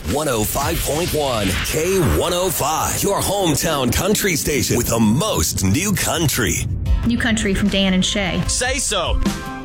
105.1 K105, your hometown country station with the most new country. New country from Dan and Shay. Say so.